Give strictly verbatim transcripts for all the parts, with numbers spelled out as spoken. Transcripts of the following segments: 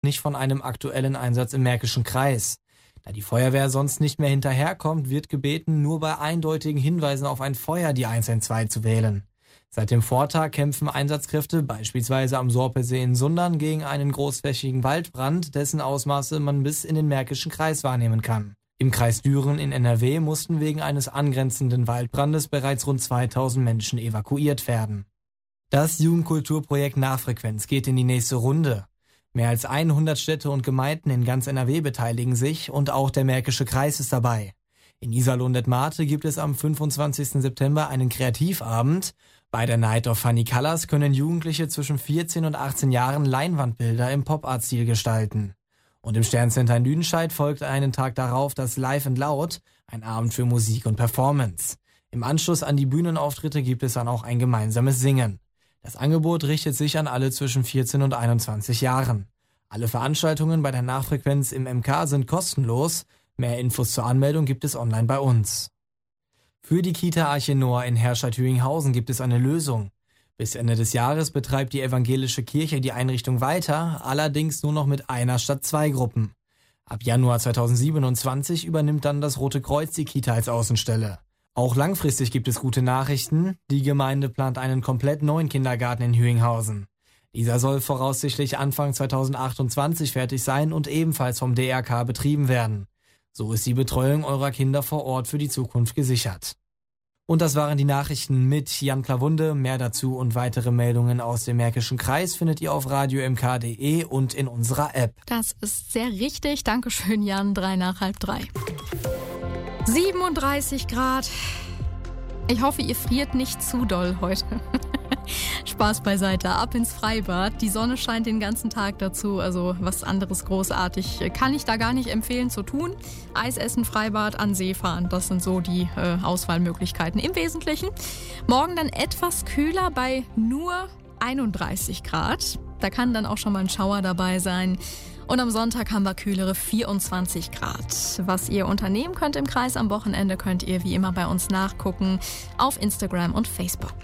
nicht von einem aktuellen Einsatz im Märkischen Kreis. Da die Feuerwehr sonst nicht mehr hinterherkommt, wird gebeten, nur bei eindeutigen Hinweisen auf ein Feuer die eins eins zwei zu wählen. Seit dem Vortag kämpfen Einsatzkräfte beispielsweise am Sorpesee in Sundern gegen einen großflächigen Waldbrand, dessen Ausmaße man bis in den Märkischen Kreis wahrnehmen kann. Im Kreis Düren in N R W mussten wegen eines angrenzenden Waldbrandes bereits rund zweitausend Menschen evakuiert werden. Das Jugendkulturprojekt Nachfrequenz geht in die nächste Runde. Mehr als hundert Städte und Gemeinden in ganz N R W beteiligen sich und auch der Märkische Kreis ist dabei. In Iserlohn-Detmate gibt es am fünfundzwanzigsten September einen Kreativabend. Bei der Night of Funny Colors können Jugendliche zwischen vierzehn und achtzehn Jahren Leinwandbilder im Pop-Art-Stil gestalten. Und im Sterncenter in Lüdenscheid folgt einen Tag darauf das Live and Loud, ein Abend für Musik und Performance. Im Anschluss an die Bühnenauftritte gibt es dann auch ein gemeinsames Singen. Das Angebot richtet sich an alle zwischen vierzehn und einundzwanzig Jahren. Alle Veranstaltungen bei der Nachfrequenz im M K sind kostenlos. Mehr Infos zur Anmeldung gibt es online bei uns. Für die Kita Arche Noah in Herscheid-Hüinghausen gibt es eine Lösung. Bis Ende des Jahres betreibt die evangelische Kirche die Einrichtung weiter, allerdings nur noch mit einer statt zwei Gruppen. Ab Januar zweitausendsiebenundzwanzig übernimmt dann das Rote Kreuz die Kita als Außenstelle. Auch langfristig gibt es gute Nachrichten. Die Gemeinde plant einen komplett neuen Kindergarten in Hüinghausen. Dieser soll voraussichtlich Anfang zweitausendachtundzwanzig fertig sein und ebenfalls vom D R K betrieben werden. So ist die Betreuung eurer Kinder vor Ort für die Zukunft gesichert. Und das waren die Nachrichten mit Jan Klawunde. Mehr dazu und weitere Meldungen aus dem Märkischen Kreis findet ihr auf radio m k punkt d e und in unserer App. Das ist sehr richtig. Dankeschön, Jan. Drei nach halb drei. siebenunddreißig Grad. Ich hoffe, ihr friert nicht zu doll heute. Spaß beiseite, ab ins Freibad. Die Sonne scheint den ganzen Tag dazu, also was anderes großartig kann ich da gar nicht empfehlen zu tun. Eis essen, Freibad, an See fahren, das sind so die äh, Auswahlmöglichkeiten im Wesentlichen. Morgen dann etwas kühler bei nur einunddreißig Grad. Da kann dann auch schon mal ein Schauer dabei sein. Und am Sonntag haben wir kühlere vierundzwanzig Grad. Was ihr unternehmen könnt im Kreis am Wochenende, könnt ihr wie immer bei uns nachgucken auf Instagram und Facebook.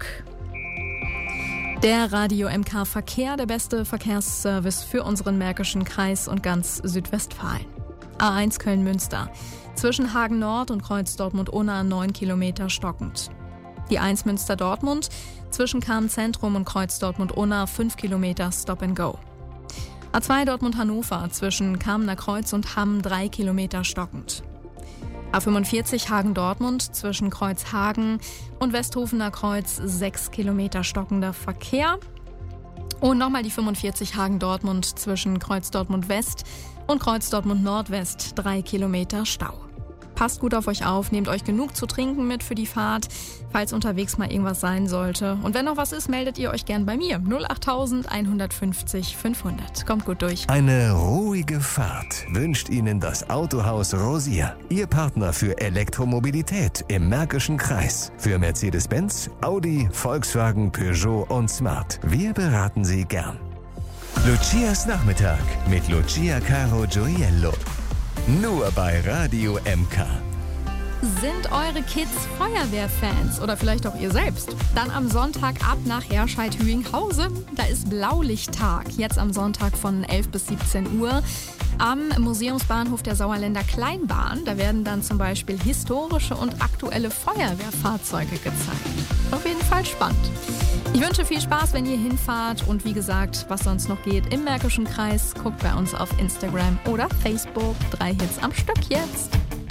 Der Radio M K Verkehr, der beste Verkehrsservice für unseren Märkischen Kreis und ganz Südwestfalen. A eins Köln-Münster. Zwischen Hagen Nord und Kreuz Dortmund-Unna neun Kilometer stockend. Die eins Münster-Dortmund. Zwischen Kamen-Zentrum und Kreuz Dortmund-Unna fünf Kilometer Stop and Go. A zwei Dortmund-Hannover. Zwischen Kamener Kreuz und Hamm drei Kilometer stockend. A fünfundvierzig Hagen-Dortmund zwischen Kreuzhagen und Westhofener Kreuz sechs Kilometer stockender Verkehr. Und nochmal die fünfundvierzig Hagen-Dortmund zwischen Kreuz Dortmund West und Kreuz Dortmund Nordwest drei Kilometer Stau. Passt gut auf euch auf, nehmt euch genug zu trinken mit für die Fahrt, falls unterwegs mal irgendwas sein sollte. Und wenn noch was ist, meldet ihr euch gern bei mir. null acht eins fünfzig fünfhundert. Kommt gut durch. Eine ruhige Fahrt wünscht Ihnen das Autohaus Rosier. Ihr Partner für Elektromobilität im Märkischen Kreis. Für Mercedes-Benz, Audi, Volkswagen, Peugeot und Smart. Wir beraten Sie gern. Lucias Nachmittag mit Lucia Caro Gioiello. Nur bei Radio M K. Sind eure Kids Feuerwehrfans oder vielleicht auch ihr selbst? Dann am Sonntag ab nach Herscheid-Hüinghausen. Da ist Blaulichttag. Jetzt am Sonntag von elf bis siebzehn Uhr. Am Museumsbahnhof der Sauerländer Kleinbahn. Da werden dann zum Beispiel historische und aktuelle Feuerwehrfahrzeuge gezeigt. Auf jeden Fall spannend. Ich wünsche viel Spaß, wenn ihr hinfahrt und wie gesagt, was sonst noch geht im Märkischen Kreis, guckt bei uns auf Instagram oder Facebook. Drei Hits am Stück jetzt.